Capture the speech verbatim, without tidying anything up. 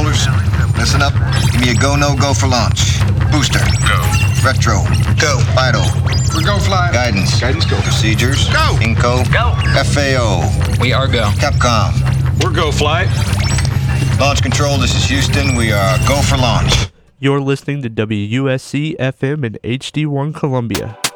controllers, listen up. Give me a go, no go for launch. Booster. Go. Retro. Go. Vital. We're go fly. Guidance. Guidance go. Procedures. Go. Inco. Go. F A O. We are go. Capcom. We're go fly. Launch control, this is Houston. We are go for launch. You're listening to W U S C F M in H D one Columbia.